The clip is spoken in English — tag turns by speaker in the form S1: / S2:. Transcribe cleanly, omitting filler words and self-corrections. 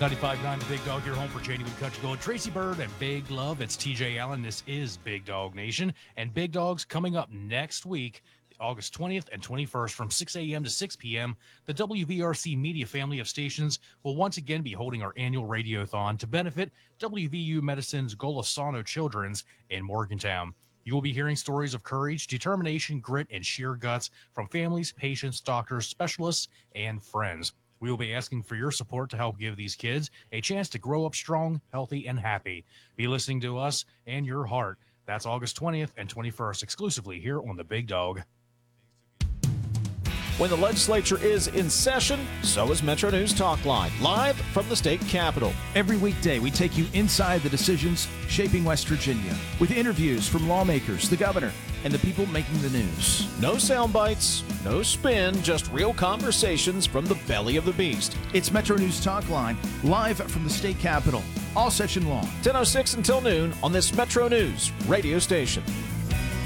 S1: 95.9 The Big Dog, your home for Janie Country Gold, Tracy Bird, and Big Love. It's TJ Allen. This is Big Dog Nation. And Big Dog's coming up next week, August 20th and 21st from 6 a.m. to 6 p.m. The WVRC media family of stations will once again be holding our annual radiothon to benefit WVU Medicine's Golisano Children's in Morgantown. You will be hearing stories of courage, determination, grit, and sheer guts from families, patients, doctors, specialists, and friends. We will be asking for your support to help give these kids a chance to grow up strong, healthy, and happy. Be listening to us and your heart. That's August 20th and 21st, exclusively here on The Big Dog.
S2: When the legislature is in session, so is Metro News Talk Line, live from the state capitol.
S3: Every weekday, we take you inside the decisions shaping West Virginia with interviews from lawmakers, the governor, and the people making the news.
S2: No sound bites, no spin, just real conversations from the belly of the beast.
S3: It's Metro News Talk Line, live from the state capitol, all session long.
S2: 10:06 until noon on this Metro News radio station.